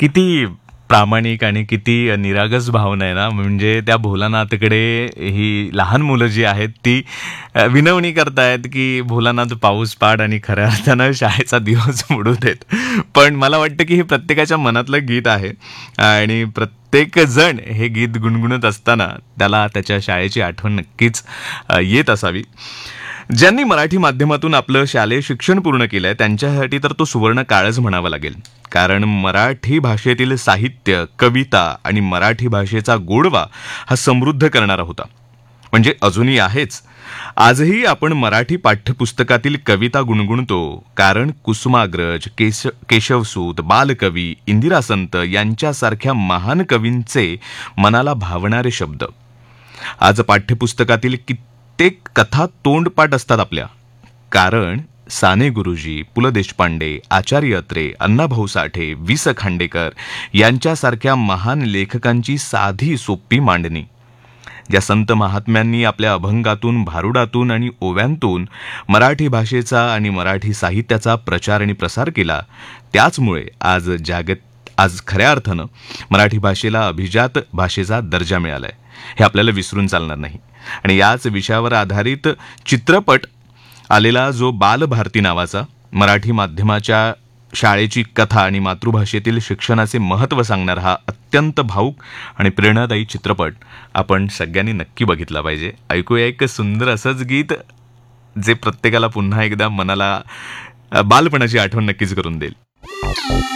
किती प्रामाणिक आणि किती निरागस भावना आहे ना. म्हणजे त्या भोलानाथकडे ही लहान मुलं जी आहेत ती विनवणी करतायत की भोलानाथ पाऊस पाड आणि खऱ्या अर्थानं शाळेचा दिवस मोडू देत. पण मला वाटतं की हे प्रत्येकाच्या मनातलं गीत आहे आणि प्रत्येक जण हे गीत गुणगुणत असताना त्याला त्याच्या शाळेची आठवण नक्कीच येत असावी. ज्यांनी मराठी माध्यमातून आपलं शालेय शिक्षण पूर्ण केलंय त्यांच्यासाठी तर तो सुवर्ण काळच म्हणावा लागेल. कारण मराठी भाषेतील साहित्य, कविता आणि मराठी भाषेचा गोडवा हा समृद्ध करणारा होता. म्हणजे अजूनही आहेच. आजही आपण मराठी पाठ्यपुस्तकातील कविता गुणगुणतो कारण कुसुमाग्रज, केशवसूत, बालकवी, इंदिरा संत यांच्यासारख्या महान कवींचे मनाला भावणारे शब्द आज पाठ्यपुस्तकातील कित्येक कथा तोंडपाठ असतात आपल्या. कारण साने गुरुजी, पु ल देशपांडे, आचार्य अत्रे, अण्णाभाऊ साठे, वि स खांडेकर यांच्यासारख्या महान लेखकांची साधी सोपी मांडणी, ज्या संत महात्म्यांनी आपल्या अभंगातून, भारुडातून आणि ओव्यांतून मराठी भाषेचा आणि मराठी साहित्याचा प्रचार आणि प्रसार केला, त्याचमुळे आज खऱ्या अर्थानं मराठी भाषेला अभिजात भाषेचा दर्जा मिळालाय. हे आपल्याला विसरून चालणार नाही. आणि याच विषयावर आधारित चित्रपट आलेला जो बालभारती नावाचा मराठी माध्यमाच्या शाळेची कथा आणि मातृभाषेतील शिक्षणाचे महत्त्व सांगणारा हा अत्यंत भावूक आणि प्रेरणादायी चित्रपट आपण सगळ्यांनी नक्की बघितला पाहिजे. ऐकूया एक सुंदर असंच गीत जे प्रत्येकाला पुन्हा एकदा मनाला बालपणाची आठवण नक्कीच करून देईल.